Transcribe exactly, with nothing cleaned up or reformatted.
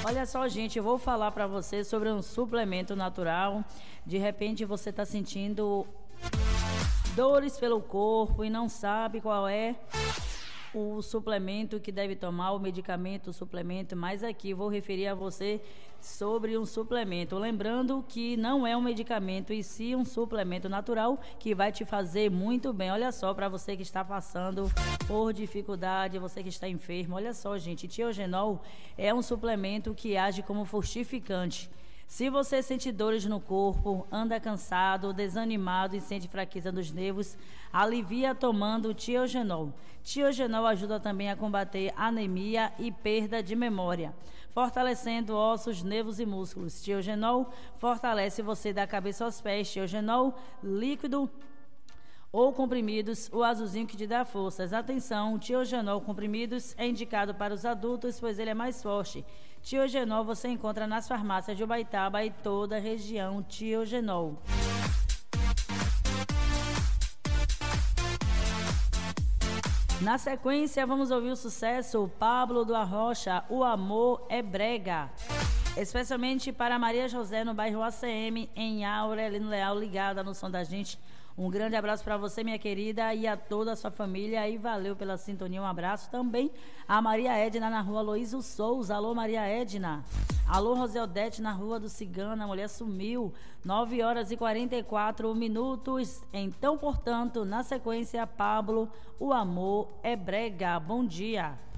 Olha só, gente, eu vou falar para você sobre um suplemento natural. De repente você está sentindo dores pelo corpo e não sabe qual é o suplemento que deve tomar, o medicamento, o suplemento, mas aqui vou referir a você sobre um suplemento. Lembrando que não é um medicamento e sim um suplemento natural que vai te fazer muito bem. Olha só, para você que está passando por dificuldade, você que está enfermo, olha só, gente, Tiogenol é um suplemento que age como fortificante. Se você sente dores no corpo, anda cansado, desanimado e sente fraqueza nos nervos, alivia tomando Tiogenol. Tiogenol ajuda também a combater anemia e perda de memória, fortalecendo ossos, nervos e músculos. Tiogenol fortalece você da cabeça aos pés. Tiogenol líquido ou comprimidos, o azulzinho que te dá forças. Atenção, o Tiogenol comprimidos é indicado para os adultos, pois ele é mais forte. Tiogenol você encontra nas farmácias de Ubaitaba e toda a região. Tiogenol. Na sequência, vamos ouvir o sucesso Pablo do Arrocha, O Amor é Brega. Especialmente para Maria José, no bairro A C M, em Aurelino Leal, ligada no som da gente. Um grande abraço para você, minha querida, e a toda a sua família. E valeu pela sintonia. Um abraço também a Maria Edna, na rua Aloysio Souza. Alô, Maria Edna. Alô, Roseldete, na rua do Cigano. A mulher sumiu. nove horas e quarenta e quatro minutos. Então, portanto, na sequência, Pablo, O Amor é Brega. Bom dia.